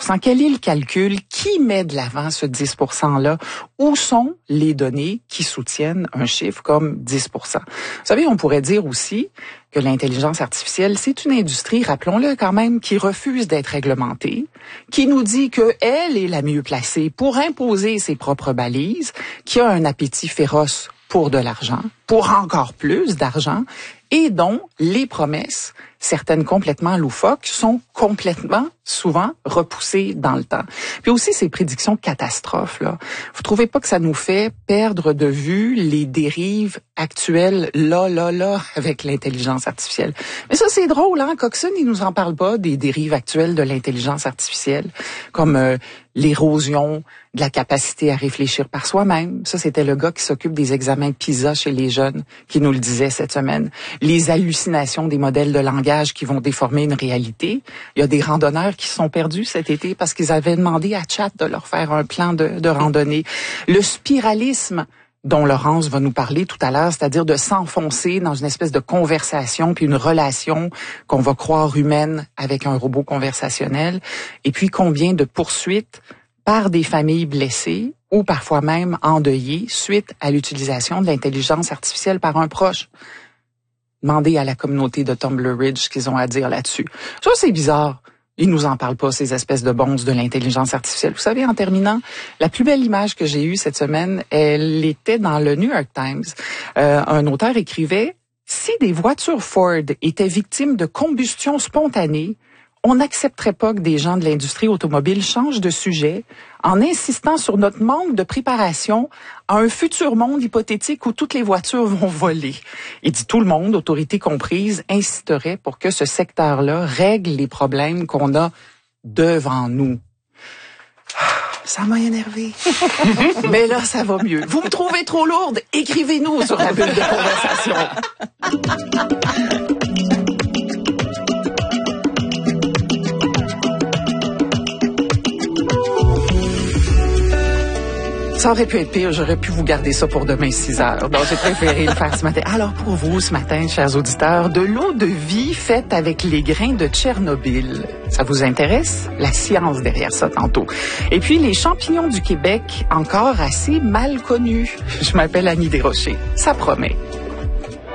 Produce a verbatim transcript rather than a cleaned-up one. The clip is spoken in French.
cent? Quel est le calcul? Qui met de l'avant ce dix pour cent-là? Où sont les données qui soutiennent un chiffre comme dix pour cent? Vous savez, on pourrait dire aussi que l'intelligence artificielle, c'est une industrie, rappelons-le quand même, qui refuse d'être réglementée, qui nous dit qu'elle est la mieux placée pour imposer ses propres balises, qui a un appétit féroce pour de l'argent, pour encore plus d'argent, et dont les promesses, certaines complètement loufoques, sont complètement, souvent, repoussées dans le temps. Puis aussi, ces prédictions catastrophes, là. Vous trouvez pas que ça nous fait perdre de vue les dérives actuelles, là, là, là, avec l'intelligence artificielle? Mais ça, c'est drôle, hein? Coxon, il nous en parle pas des dérives actuelles de l'intelligence artificielle, comme euh, l'érosion de la capacité à réfléchir par soi-même. Ça, c'était le gars qui s'occupe des examens PISA chez les jeunes qui nous le disait cette semaine. Les hallucinations des modèles de langage qui vont déformer une réalité. Il y a des randonneurs qui se sont perdus cet été parce qu'ils avaient demandé à Chat de leur faire un plan de, de randonnée. Le spiralisme dont Laurence va nous parler tout à l'heure, c'est-à-dire de s'enfoncer dans une espèce de conversation puis une relation qu'on va croire humaine avec un robot conversationnel. Et puis combien de poursuites par des familles blessées ou parfois même endeuillées suite à l'utilisation de l'intelligence artificielle par un proche. Demandez à la communauté de Tumblr Ridge ce qu'ils ont à dire là-dessus. Ça, c'est bizarre. Ils nous en parlent pas, ces espèces de bonzes de l'intelligence artificielle. Vous savez, en terminant, la plus belle image que j'ai eue cette semaine, elle était dans le New York Times. Euh, un auteur écrivait « Si des voitures Ford étaient victimes de combustion spontanée, on n'accepterait pas que des gens de l'industrie automobile changent de sujet en insistant sur notre manque de préparation à un futur monde hypothétique où toutes les voitures vont voler. » Il dit tout le monde, autorité comprise, insisterait pour que ce secteur-là règle les problèmes qu'on a devant nous. Ça m'a énervé. Mais là, ça va mieux. Vous me trouvez trop lourde? Écrivez-nous sur la bulle de conversation. Ça aurait pu être pire, j'aurais pu vous garder ça pour demain six heures. Donc, j'ai préféré le faire ce matin. Alors, pour vous, ce matin, chers auditeurs, de l'eau de vie faite avec les grains de Tchernobyl. Ça vous intéresse? La science derrière ça, tantôt. Et puis, les champignons du Québec, encore assez mal connus. Je m'appelle Annie Desrochers. Ça promet.